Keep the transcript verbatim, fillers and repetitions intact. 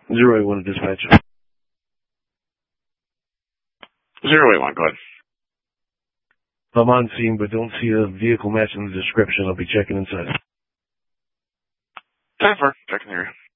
Zero eight one to dispatch. Zero eight one, go ahead. I'm on scene, but don't see a vehicle matching the description. I'll be checking inside. ten four, checking here.